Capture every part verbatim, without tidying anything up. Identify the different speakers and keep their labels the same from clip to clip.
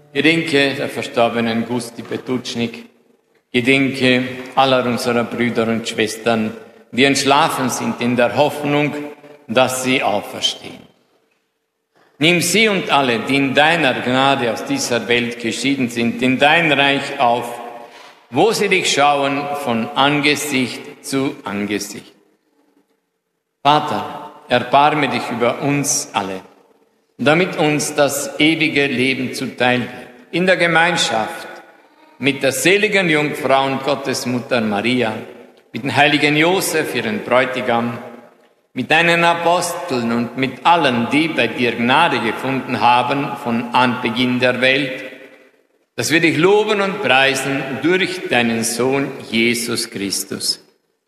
Speaker 1: Gedenke der verstorbenen Gusti Petutschnik. Gedenke aller unserer Brüder und Schwestern, die entschlafen sind in der Hoffnung, dass sie auferstehen. Nimm sie und alle, die in deiner Gnade aus dieser Welt geschieden sind, in dein Reich auf, wo sie dich schauen von Angesicht zu Angesicht. Vater, erbarme dich über uns alle, damit uns das ewige Leben zuteil wird, in der Gemeinschaft mit der seligen Jungfrau und Gottesmutter Maria, mit dem heiligen Josef, ihren Bräutigam, mit deinen Aposteln und mit allen, die bei dir Gnade gefunden haben von Anbeginn der Welt, dass wir dich loben und preisen durch deinen Sohn Jesus Christus.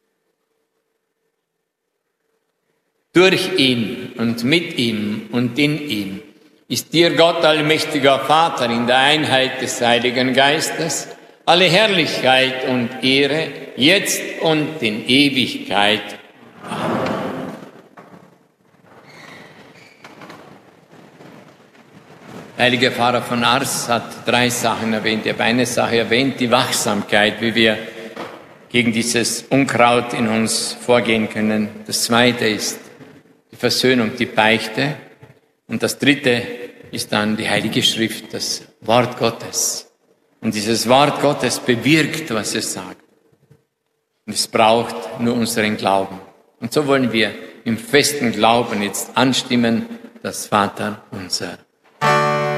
Speaker 1: Durch ihn und mit ihm und in ihm ist dir, Gott, allmächtiger Vater, in der Einheit des Heiligen Geistes, alle Herrlichkeit und Ehre, jetzt und in Ewigkeit. Amen. Heiliger Pfarrer von Ars hat drei Sachen erwähnt. Ich habe eine Sache erwähnt, die Wachsamkeit, wie wir gegen dieses Unkraut in uns vorgehen können. Das zweite ist die Versöhnung, die Beichte. Und das dritte ist dann die Heilige Schrift, das Wort Gottes. Und dieses Wort Gottes bewirkt, was es sagt. Und es braucht nur unseren Glauben. Und so wollen wir im festen Glauben jetzt anstimmen, das Vater unser.